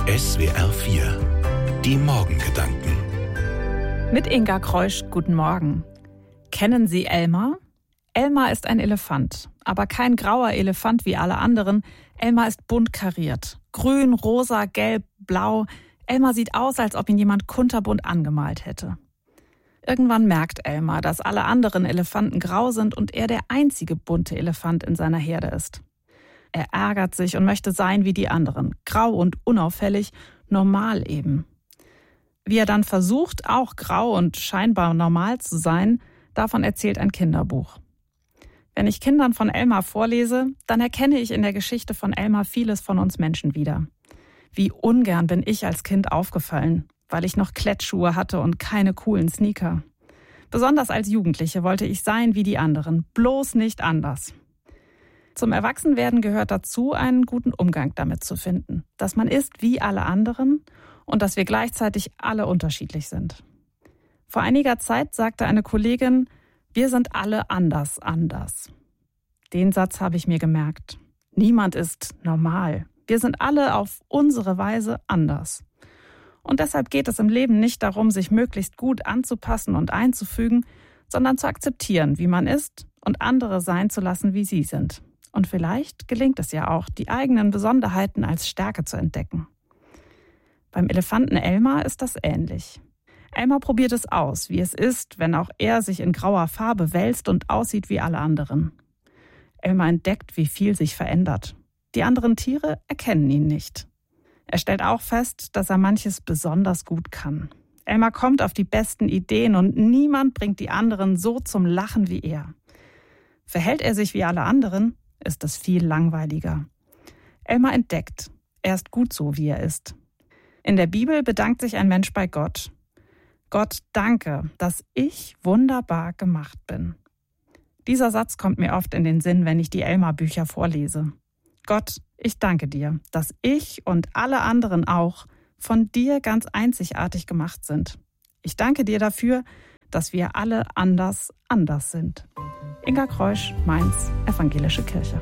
SWR 4, die Morgengedanken. Mit Inga Kreusch, guten Morgen. Kennen Sie Elmar? Elmar ist ein Elefant, aber kein grauer Elefant wie alle anderen. Elmar ist bunt kariert. Grün, rosa, gelb, blau. Elmar sieht aus, als ob ihn jemand kunterbunt angemalt hätte. Irgendwann merkt Elmar, dass alle anderen Elefanten grau sind und er der einzige bunte Elefant in seiner Herde ist. Er ärgert sich und möchte sein wie die anderen. Grau und unauffällig, normal eben. Wie er dann versucht, auch grau und scheinbar normal zu sein, davon erzählt ein Kinderbuch. Wenn ich Kindern von Elmar vorlese, dann erkenne ich in der Geschichte von Elmar vieles von uns Menschen wieder. Wie ungern bin ich als Kind aufgefallen, weil ich noch Klettschuhe hatte und keine coolen Sneaker. Besonders als Jugendliche wollte ich sein wie die anderen, bloß nicht anders. Zum Erwachsenwerden gehört dazu, einen guten Umgang damit zu finden, dass man ist wie alle anderen und dass wir gleichzeitig alle unterschiedlich sind. Vor einiger Zeit sagte eine Kollegin, wir sind alle anders. Den Satz habe ich mir gemerkt. Niemand ist normal. Wir sind alle auf unsere Weise anders. Und deshalb geht es im Leben nicht darum, sich möglichst gut anzupassen und einzufügen, sondern zu akzeptieren, wie man ist und andere sein zu lassen, wie sie sind. Und vielleicht gelingt es ja auch, die eigenen Besonderheiten als Stärke zu entdecken. Beim Elefanten Elmar ist das ähnlich. Elmar probiert es aus, wie es ist, wenn auch er sich in grauer Farbe wälzt und aussieht wie alle anderen. Elmar entdeckt, wie viel sich verändert. Die anderen Tiere erkennen ihn nicht. Er stellt auch fest, dass er manches besonders gut kann. Elmar kommt auf die besten Ideen und niemand bringt die anderen so zum Lachen wie er. Verhält er sich wie alle anderen, ist es viel langweiliger. Elmar entdeckt, er ist gut so, wie er ist. In der Bibel bedankt sich ein Mensch bei Gott. Gott, danke, dass ich wunderbar gemacht bin. Dieser Satz kommt mir oft in den Sinn, wenn ich die Elmar-Bücher vorlese. Gott, ich danke dir, dass ich und alle anderen auch von dir ganz einzigartig gemacht sind. Ich danke dir dafür, dass wir alle anders sind. Inga Kreusch, Mainz, Evangelische Kirche.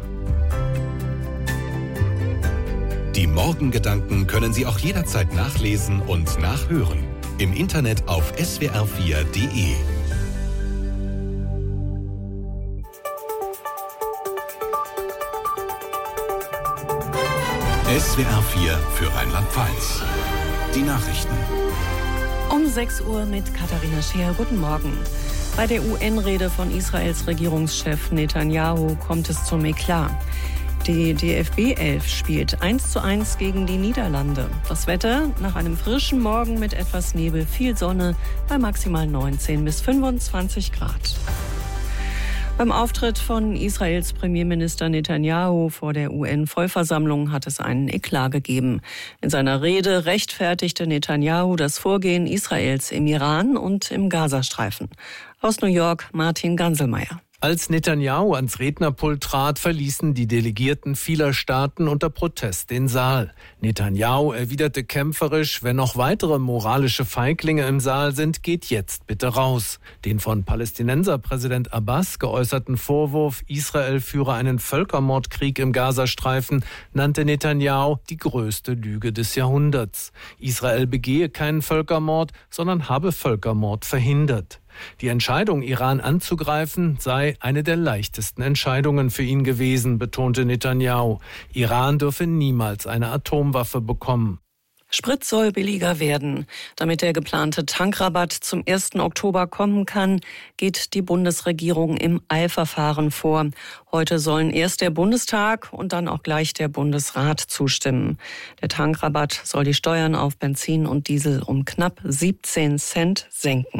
Die Morgengedanken können Sie auch jederzeit nachlesen und nachhören. Im Internet auf swr4.de. SWR 4 für Rheinland-Pfalz. Die Nachrichten. Um 6 Uhr mit Katharina Scheer. Guten Morgen. Bei der UN-Rede von Israels Regierungschef Netanyahu kommt es zum Eklat. Die DFB 11 spielt 1:1 gegen die Niederlande. Das Wetter nach einem frischen Morgen mit etwas Nebel, viel Sonne bei maximal 19 bis 25 Grad. Beim Auftritt von Israels Premierminister Netanyahu vor der UN-Vollversammlung hat es einen Eklat gegeben. In seiner Rede rechtfertigte Netanyahu das Vorgehen Israels im Iran und im Gazastreifen. Aus New York Martin Ganselmeier. Als Netanyahu ans Rednerpult trat, verließen die Delegierten vieler Staaten unter Protest den Saal. Netanyahu erwiderte kämpferisch, wenn noch weitere moralische Feiglinge im Saal sind, geht jetzt bitte raus. Den von Palästinenserpräsident Abbas geäußerten Vorwurf, Israel führe einen Völkermordkrieg im Gazastreifen, nannte Netanyahu die größte Lüge des Jahrhunderts. Israel begehe keinen Völkermord, sondern habe Völkermord verhindert. Die Entscheidung, Iran anzugreifen, sei eine der leichtesten Entscheidungen für ihn gewesen, betonte Netanyahu. Iran dürfe niemals eine Atomwaffe bekommen. Sprit soll billiger werden. Damit der geplante Tankrabatt zum 1. Oktober kommen kann, geht die Bundesregierung im Eilverfahren vor. Heute sollen erst der Bundestag und dann auch gleich der Bundesrat zustimmen. Der Tankrabatt soll die Steuern auf Benzin und Diesel um knapp 17 Cent senken.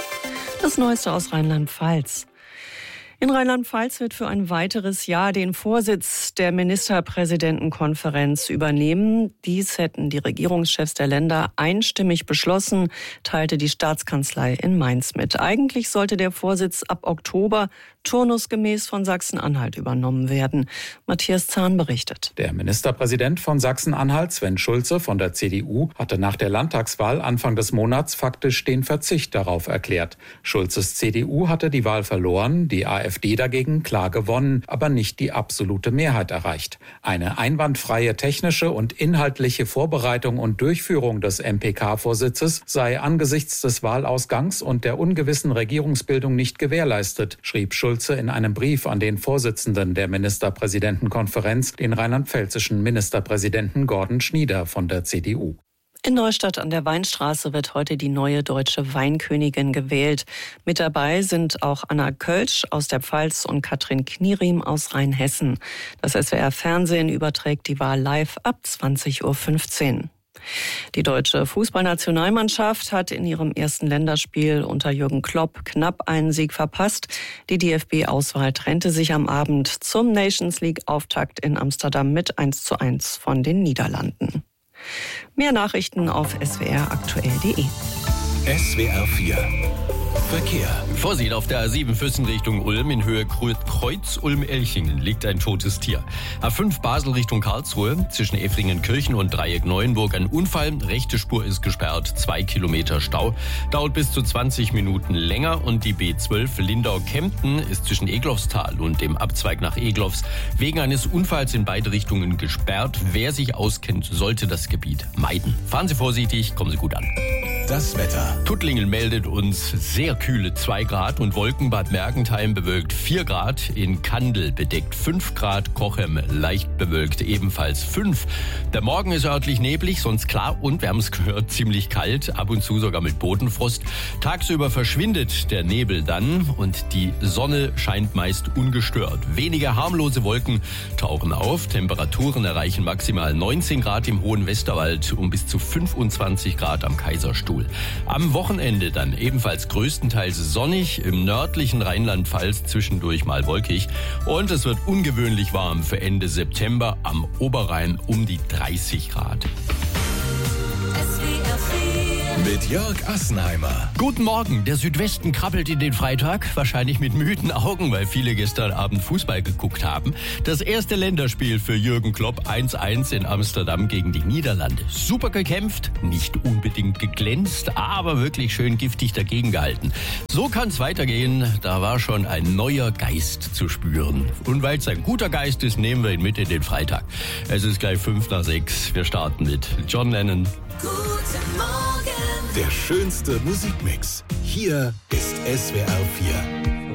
Das Neueste aus Rheinland-Pfalz. In Rheinland-Pfalz wird für ein weiteres Jahr den Vorsitz der Ministerpräsidentenkonferenz übernehmen. Dies hätten die Regierungschefs der Länder einstimmig beschlossen, teilte die Staatskanzlei in Mainz mit. Eigentlich sollte der Vorsitz ab Oktober turnusgemäß von Sachsen-Anhalt übernommen werden. Matthias Zahn berichtet. Der Ministerpräsident von Sachsen-Anhalt, Sven Schulze von der CDU, hatte nach der Landtagswahl Anfang des Monats faktisch den Verzicht darauf erklärt. Schulzes CDU hatte die Wahl verloren, die AfD dagegen klar gewonnen, aber nicht die absolute Mehrheit erreicht. Eine einwandfreie technische und inhaltliche Vorbereitung und Durchführung des MPK-Vorsitzes sei angesichts des Wahlausgangs und der ungewissen Regierungsbildung nicht gewährleistet, schrieb Schulze in einem Brief an den Vorsitzenden der Ministerpräsidentenkonferenz, den rheinland-pfälzischen Ministerpräsidenten Gordon Schnieder von der CDU. In Neustadt an der Weinstraße wird heute die neue deutsche Weinkönigin gewählt. Mit dabei sind auch Anna Kölsch aus der Pfalz und Katrin Knieriem aus Rheinhessen. Das SWR-Fernsehen überträgt die Wahl live ab 20:15 Uhr. Die deutsche Fußballnationalmannschaft hat in ihrem ersten Länderspiel unter Jürgen Klopp knapp einen Sieg verpasst. Die DFB-Auswahl trennte sich am Abend zum Nations-League-Auftakt in Amsterdam mit 1:1 von den Niederlanden. Mehr Nachrichten auf swraktuell.de. SWR 4 Verkehr. Vorsicht, auf der A7 Füssen Richtung Ulm in Höhe Kreuz Ulm-Elchingen liegt ein totes Tier. A5 Basel Richtung Karlsruhe zwischen Effringen-Kirchen und Dreieck Neuenburg ein Unfall. Rechte Spur ist gesperrt, 2 Kilometer Stau. Dauert bis zu 20 Minuten länger und die B12 Lindau-Kempten ist zwischen Eglofstal und dem Abzweig nach Eglofs wegen eines Unfalls in beide Richtungen gesperrt. Wer sich auskennt, sollte das Gebiet meiden. Fahren Sie vorsichtig, kommen Sie gut an. Das Wetter. Tuttlingen meldet uns sehr kühle 2 Grad und Wolken. Bad Mergentheim bewölkt 4 Grad, in Kandel bedeckt 5 Grad, Cochem leicht bewölkt ebenfalls 5. Der Morgen ist örtlich neblig, sonst klar und, wir haben es gehört, ziemlich kalt, ab und zu sogar mit Bodenfrost. Tagsüber verschwindet der Nebel dann und die Sonne scheint meist ungestört. Wenige harmlose Wolken tauchen auf, Temperaturen erreichen maximal 19 Grad im hohen Westerwald und bis zu 25 Grad am Kaiserstuhl. Am Wochenende dann ebenfalls größtenteils sonnig, im nördlichen Rheinland-Pfalz zwischendurch mal wolkig und es wird ungewöhnlich warm für Ende September, am Oberrhein um die 30 Grad. Mit Jörg Assenheimer. Guten Morgen, der Südwesten krabbelt in den Freitag, wahrscheinlich mit müden Augen, weil viele gestern Abend Fußball geguckt haben. Das erste Länderspiel für Jürgen Klopp, 1:1 in Amsterdam gegen die Niederlande. Super gekämpft, nicht unbedingt geglänzt, aber wirklich schön giftig dagegen gehalten. So kann es weitergehen, da war schon ein neuer Geist zu spüren. Und weil es ein guter Geist ist, nehmen wir ihn mit in den Freitag. Es ist gleich 5:05, wir starten mit John Lennon. Guten Morgen. Der schönste Musikmix. Hier ist SWR 4.